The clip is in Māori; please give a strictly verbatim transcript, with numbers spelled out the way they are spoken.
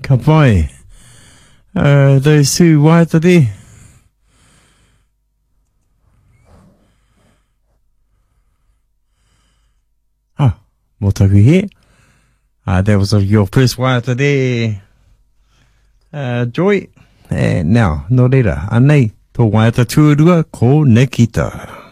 Ka pai. Uh, those who wai today. Ah, motaku he. Uh, that was your first wai today. Uh, Joy. Uh, now, no reira. Anei, tō wai ta tuarua ko Nikita.